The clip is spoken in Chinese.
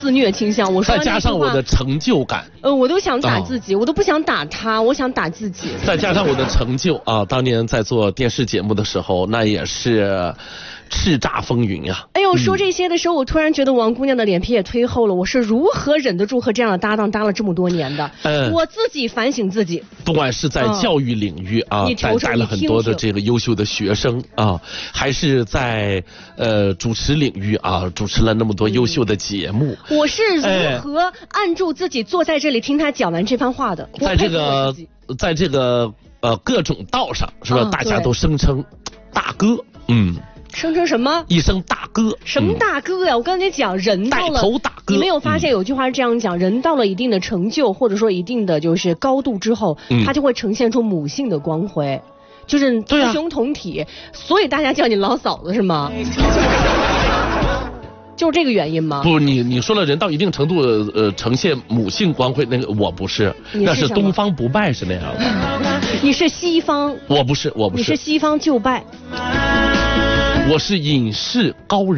自虐倾向。我说再加上我的成就感， 我都想打自己，我都不想打他，我想打自己。 再加上我的成就啊，当年在做电视节目的时候，那也是叱咤风云呀。 哎呦，说这些的时候，我突然觉得王姑娘的脸皮也忒厚了。我是如何忍得住和这样的搭档搭了这么多年的？我自己反省自己。 不管是在教育领域啊，带了很多的这个优秀的学生啊，还是在主持领域啊，主持了那么多优秀的节目。 我是如何按住自己坐在这里听他讲完这番话的？ 在这个各种道上是吧？大家都声称大哥， 声称什么？ 一声大哥。 什么大哥呀？我跟你讲，人到了带头大哥， 你没有发现有句话是这样讲，人到了一定的成就或者说一定的就是高度之后，他就会呈现出母性的光辉，就是雌雄同体，所以大家叫你老嫂子是吗？就是这个原因吗？ 不，你说了人到一定程度呈现母性光辉，那个我不是，那是东方不败是那样的。 你是西方， 我不是， 你是西方就拜。 我是隐士高人。